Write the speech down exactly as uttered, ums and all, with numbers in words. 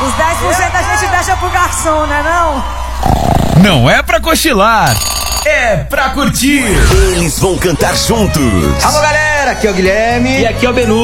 Os dez por cento a gente deixa pro garçom, né não? Não é pra cochilar, é pra curtir. Eles vão cantar juntos. Alô galera, aqui é o Guilherme e aqui é o Benu.